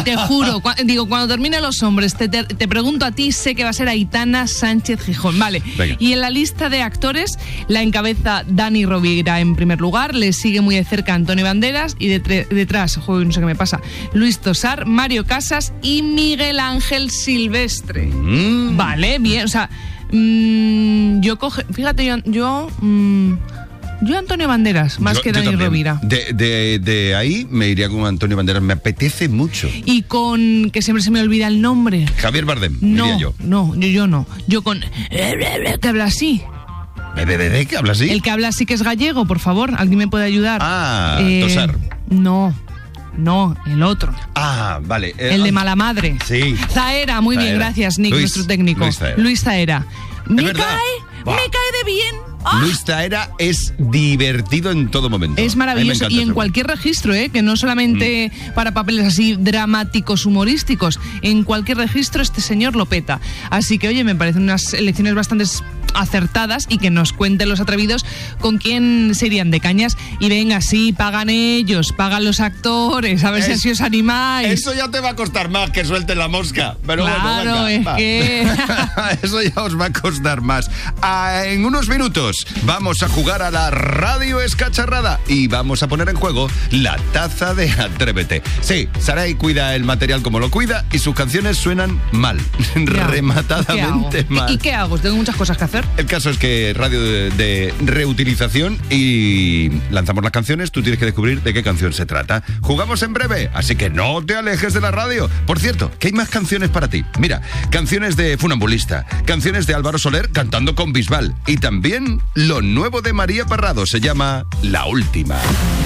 te juro, cuando termine Los Hombres, te pregunto a ti, sé que va a ser Aitana Sánchez Gijón. Vale. Venga. Y en la lista de actores la encabeza Dani Rovira en primer lugar, le sigue muy de cerca Antonio Banderas y detrás, no sé qué me pasa, Luis Tosar, Mario Casas y Miguel Ángel Silvestre. Vale, bien, o sea, yo Antonio Banderas, más que Dani Rovira. De ahí me iría con Antonio Banderas, me apetece mucho. Y con, que siempre se me olvida el nombre. Javier Bardem, No, diría yo. No, yo no. Yo con... que habla así. ¿BBD? ¿Qué habla así? El que habla así que es gallego, por favor, ¿alguien me puede ayudar? Tosar. No, el otro. Vale. El de Mala Madre. Sí. Zaera, muy bien, gracias, Nick, nuestro técnico. Luis Zaera. Me cae de bien. Luis Zaera es divertido en todo momento. Es maravilloso y en cualquier registro, que no solamente para papeles así dramáticos, humorísticos, en cualquier registro este señor lo peta. Así que, oye, me parecen unas elecciones bastante acertadas y que nos cuenten los atrevidos con quién se irían de cañas. Y venga, sí, pagan ellos, pagan los actores, a ver si así os animáis. Eso ya te va a costar más que suelten la mosca. Pero claro, bueno, que... Eso ya os va a costar más. En unos minutos vamos a jugar a la radio escacharrada y vamos a poner en juego la taza de Atrévete. Sí, Saray cuida el material como lo cuida y sus canciones suenan mal, rematadamente mal. ¿Y qué hago? Tengo muchas cosas que hacer. El caso es que radio de reutilización y lanzamos las canciones, tú tienes que descubrir de qué canción se trata. Jugamos en breve, así que no te alejes de la radio. Por cierto, que hay más canciones para ti. Mira, canciones de Funambulista, canciones de Álvaro Soler cantando con Bisbal y también lo nuevo de María Parrado, se llama La Última.